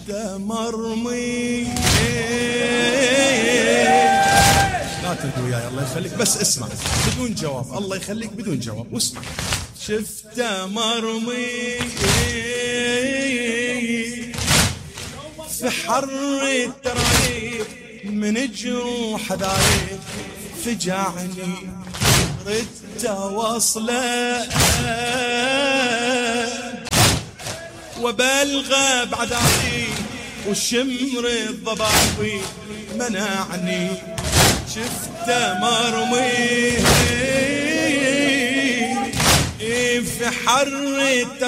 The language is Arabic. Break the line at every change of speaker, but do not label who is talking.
شفته مرمي. لا تدعو وياي الله يخليك، بس اسمع بدون جواب، الله يخليك بدون جواب واسمع. شفته مرمي في حر الترايب من جروح ذايب فجعني ردت وصله وبلغ بعداني وشمر الضبابي منعني. شفته مرمي في حر